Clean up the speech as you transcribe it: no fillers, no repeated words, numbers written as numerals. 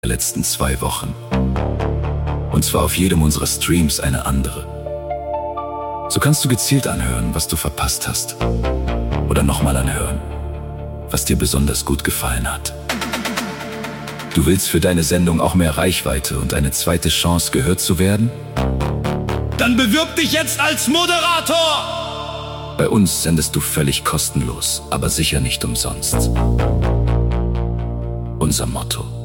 der letzten 2 Wochen. Und zwar auf jedem unserer Streams eine andere. So kannst du gezielt anhören, was du verpasst hast. Oder nochmal anhören, was dir besonders gut gefallen hat. Du willst für deine Sendung auch mehr Reichweite und eine zweite Chance, gehört zu werden? Dann bewirb dich jetzt als Moderator! Bei uns sendest du völlig kostenlos, aber sicher nicht umsonst. Unser Motto: